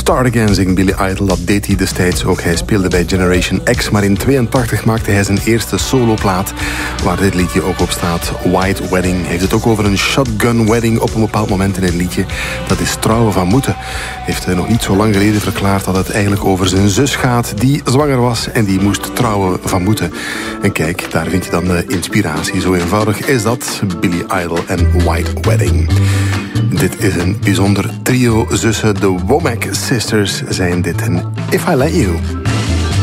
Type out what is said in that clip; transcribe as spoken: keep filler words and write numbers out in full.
Start Again zingt Billy Idol. Dat deed hij destijds ook. Hij speelde bij Generation X, maar in tweeëntachtig maakte hij zijn eerste soloplaat, waar dit liedje ook op staat. White Wedding. Hij heeft het ook over een shotgun wedding op een bepaald moment in het liedje. Dat is trouwen van moeten. Heeft hij nog niet zo lang geleden verklaard dat het eigenlijk over zijn zus gaat, die zwanger was en die moest trouwen van moeten. En kijk, daar vind je dan de inspiratie. Zo eenvoudig is dat. Billy Idol en White Wedding. Dit is een bijzonder trio zussen. De Womack Sisters zijn dit. En If I Let You.